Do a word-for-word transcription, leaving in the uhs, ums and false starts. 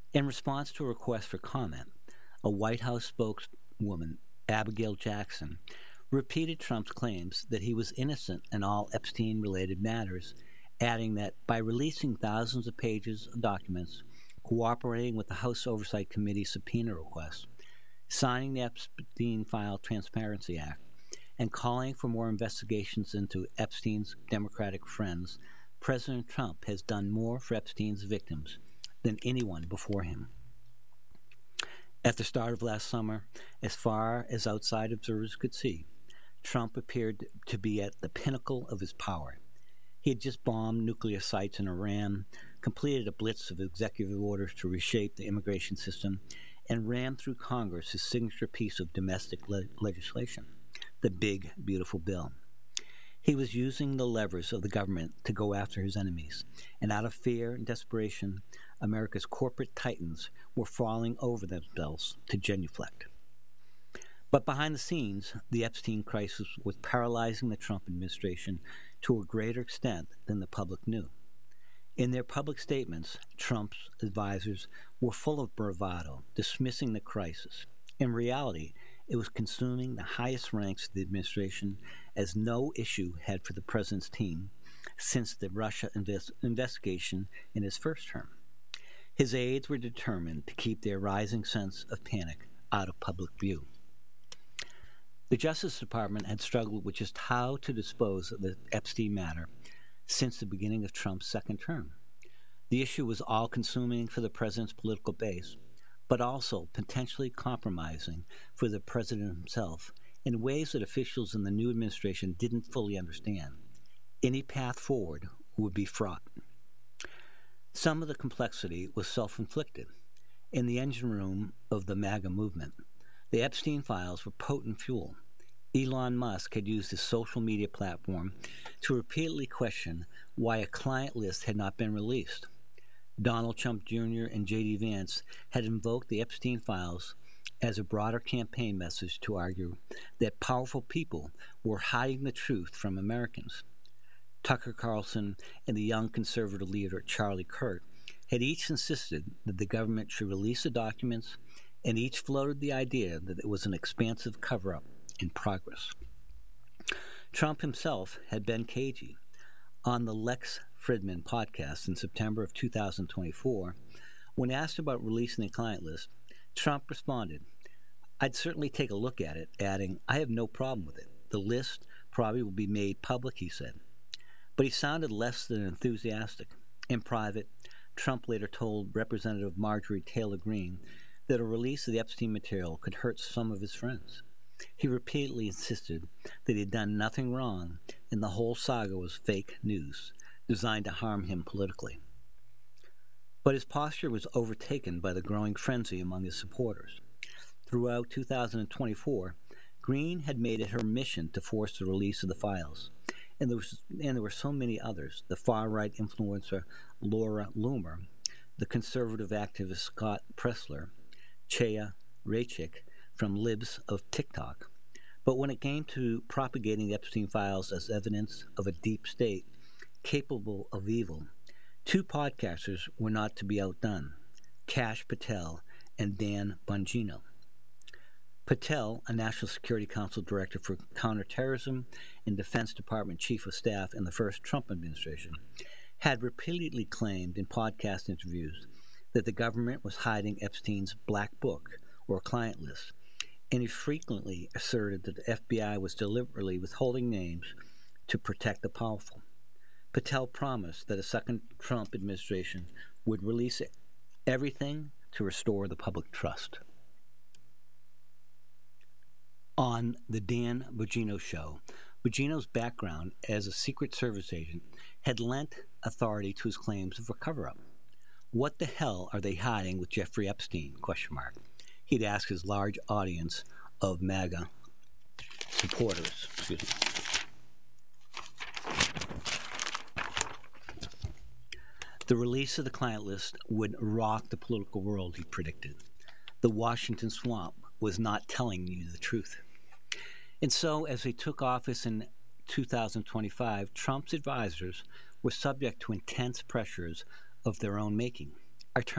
In response to a request for comment, a White House spokeswoman, Abigail Jackson, repeated Trump's claims that he was innocent in all Epstein-related matters, adding that by releasing thousands of pages of documents, cooperating with the House Oversight Committee subpoena request, signing the Epstein File Transparency Act, and calling for more investigations into Epstein's Democratic friends, President Trump has done more for Epstein's victims than anyone before him. At the start of last summer, as far as outside observers could see, Trump appeared to be at the pinnacle of his power. He had just bombed nuclear sites in Iran, completed a blitz of executive orders to reshape the immigration system, and rammed through Congress his signature piece of domestic le- legislation, the Big, Beautiful Bill. He was using the levers of the government to go after his enemies, and out of fear and desperation, America's corporate titans were falling over themselves to genuflect. But behind the scenes, the Epstein crisis was paralyzing the Trump administration to a greater extent than the public knew. In their public statements, Trump's advisors were full of bravado, dismissing the crisis. In reality, it was consuming the highest ranks of the administration, as no issue had for the president's team since the Russia invest- investigation in his first term. His aides were determined to keep their rising sense of panic out of public view. The Justice Department had struggled with just how to dispose of the Epstein matter since the beginning of Trump's second term. The issue was all-consuming for the president's political base, but also potentially compromising for the president himself in ways that officials in the new administration didn't fully understand. Any path forward would be fraught. Some of the complexity was self-inflicted. In the engine room of the MAGA movement, the Epstein files were potent fuel. Elon Musk had used his social media platform to repeatedly question why a client list had not been released. Donald Trump Junior and J D Vance had invoked the Epstein files as a broader campaign message to argue that powerful people were hiding the truth from Americans. Tucker Carlson and the young conservative leader Charlie Kirk had each insisted that the government should release the documents, and each floated the idea that it was an expansive cover-up in progress. Trump himself had been cagey. On the Lex Fridman podcast in September of two thousand twenty-four, when asked about releasing the client list, Trump responded, "I'd certainly take a look at it," adding, "I have no problem with it. The list probably will be made public," he said. But he sounded less than enthusiastic. In private, Trump later told Representative Marjorie Taylor Greene that a release of the Epstein material could hurt some of his friends. He repeatedly insisted that he had done nothing wrong and the whole saga was fake news, designed to harm him politically. But his posture was overtaken by the growing frenzy among his supporters. Throughout two thousand twenty-four, Greene had made it her mission to force the release of the files, and there, was, and there were so many others: the far-right influencer Laura Loomer, the conservative activist Scott Presler, Chaya Raichik from Libs of TikTok. But when it came to propagating the Epstein files as evidence of a deep state capable of evil, two podcasters were not to be outdone: Kash Patel and Dan Bongino. Patel, a National Security Council Director for Counterterrorism and Defense Department Chief of Staff in the first Trump administration, had repeatedly claimed in podcast interviews that the government was hiding Epstein's black book or client list, and he frequently asserted that the F B I was deliberately withholding names to protect the powerful. Patel promised that a second Trump administration would release everything to restore the public trust. On the Dan Bongino show, Bongino's background as a Secret Service agent had lent authority to his claims of a cover-up. What the hell are they hiding with Jeffrey Epstein? Question mark. He'd ask his large audience of MAGA supporters. Excuse me. The release of the client list would rock the political world, he predicted. The Washington swamp was not telling you the truth. And so, as he took office in two thousand twenty-five, Trump's advisors were subject to intense pressures of their own making.